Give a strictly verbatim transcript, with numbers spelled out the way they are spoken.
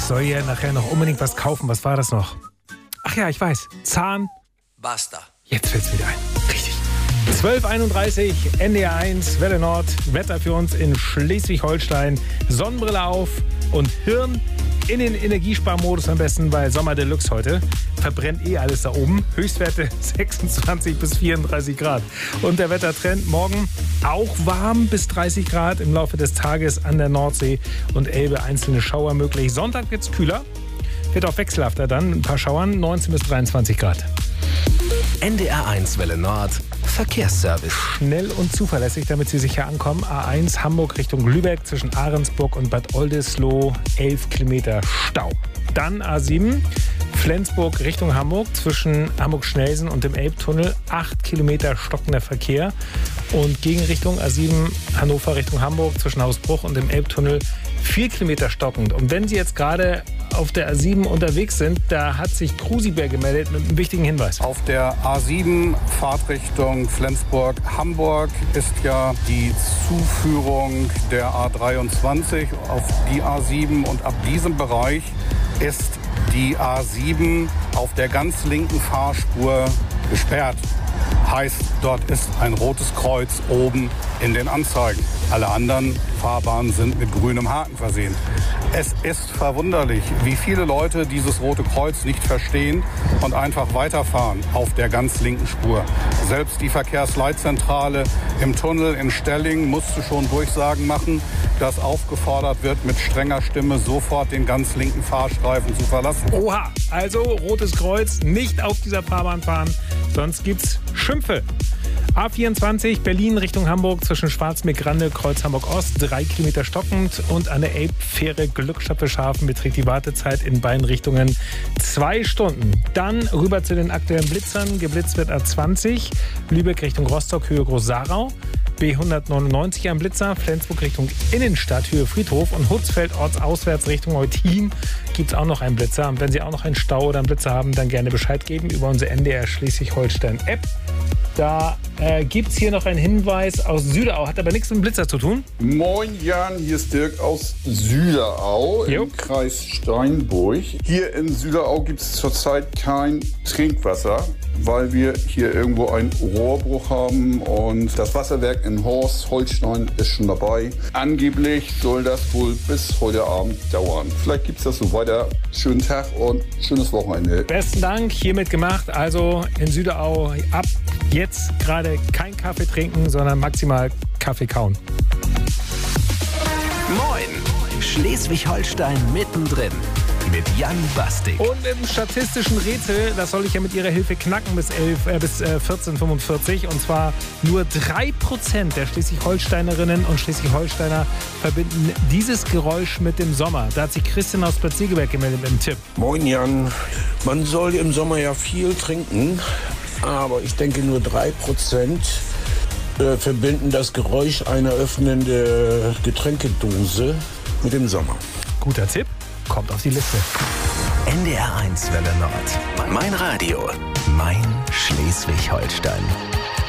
soll ja nachher noch unbedingt was kaufen. Was war das noch? Ach ja, ich weiß. Zahn. Basta. Jetzt fällt's wieder ein. Richtig. zwölf Uhr einunddreißig, N D R eins, Welle Nord. Wetter für uns in Schleswig-Holstein. Sonnenbrille auf und Hirn in den Energiesparmodus am besten, weil Sommer Deluxe heute. Verbrennt eh alles da oben. Höchstwerte sechsundzwanzig bis vierunddreißig Grad. Und der Wettertrend morgen auch warm bis dreißig Grad im Laufe des Tages an der Nordsee und Elbe einzelne Schauer möglich. Sonntag wird's kühler. Wird auch wechselhafter dann. Ein paar Schauern, neunzehn bis dreiundzwanzig Grad. N D R eins Welle Nord. Verkehrsservice. Schnell und zuverlässig, damit Sie sicher ankommen. A eins Hamburg Richtung Lübeck zwischen Ahrensburg und Bad Oldesloe. elf Kilometer Stau. Dann A sieben Flensburg Richtung Hamburg zwischen Hamburg-Schnelsen und dem Elbtunnel. acht Kilometer stockender Verkehr. Und Gegenrichtung A sieben Hannover Richtung Hamburg zwischen Hausbruch und dem Elbtunnel. vier Kilometer stockend. Und wenn Sie jetzt gerade auf der A sieben unterwegs sind, da hat sich Krusibär gemeldet mit einem wichtigen Hinweis. Auf der A sieben Fahrtrichtung Flensburg-Hamburg ist ja die Zuführung der A dreiundzwanzig auf die A sieben und ab diesem Bereich ist die A sieben auf der ganz linken Fahrspur gesperrt. Heißt, dort ist ein rotes Kreuz oben in den Anzeigen. Alle anderen Fahrbahnen sind mit grünem Haken versehen. Es ist verwunderlich, wie viele Leute dieses rote Kreuz nicht verstehen und einfach weiterfahren auf der ganz linken Spur. Selbst die Verkehrsleitzentrale im Tunnel in Stelling musste schon Durchsagen machen, dass aufgefordert wird, mit strenger Stimme sofort den ganz linken Fahrstreifen zu verlassen. Oha, also rotes Kreuz, nicht auf dieser Fahrbahn fahren, sonst gibt's Schimpfe. A vierundzwanzig Berlin Richtung Hamburg zwischen Schwarzmeer-Grande, Kreuz Hamburg-Ost, drei Kilometer stockend und an der Elbfähre Glückstadt-Schafen beträgt die Wartezeit in beiden Richtungen zwei Stunden. Dann rüber zu den aktuellen Blitzern. Geblitzt wird A zwanzig, Lübeck Richtung Rostock, Höhe Groß-Sarau. B hundertneunundneunzig am Blitzer, Flensburg Richtung Innenstadt, Höhe Friedhof und Hutzfeld ortsauswärts Richtung Eutin gibt es auch noch einen Blitzer. Und wenn Sie auch noch einen Stau oder einen Blitzer haben, dann gerne Bescheid geben über unsere N D R Schleswig-Holstein-App. Da äh, gibt es hier noch einen Hinweis aus Süderau, hat aber nichts mit dem Blitzer zu tun. Moin Jan, hier ist Dirk aus Süderau im Jo. Kreis Steinburg. Hier in Süderau gibt es zurzeit kein Trinkwasser, weil wir hier irgendwo einen Rohrbruch haben und das Wasserwerk in Horst, Holstein ist schon dabei. Angeblich soll das wohl bis heute Abend dauern. Vielleicht gibt es das so weiter. Schönen Tag und schönes Wochenende. Besten Dank, hiermit gemacht. Also in Süderau ab jetzt gerade kein Kaffee trinken, sondern maximal Kaffee kauen. Moin. Schleswig-Holstein mittendrin. Mit Jan Bastik. Und im statistischen Rätsel, das soll ich ja mit Ihrer Hilfe knacken bis, elf, äh, bis äh, vierzehn Uhr fünfundvierzig. Und zwar nur drei Prozent der Schleswig-Holsteinerinnen und Schleswig-Holsteiner verbinden dieses Geräusch mit dem Sommer. Da hat sich Christian aus Bad Segeberg gemeldet mit dem Tipp. Moin Jan, man soll im Sommer ja viel trinken, aber ich denke nur drei Prozent äh, verbinden das Geräusch einer öffnenden Getränkedose mit dem Sommer. Guter Tipp, kommt auf die Liste. N D R eins Welle Nord. Mein Radio. Mein Schleswig-Holstein.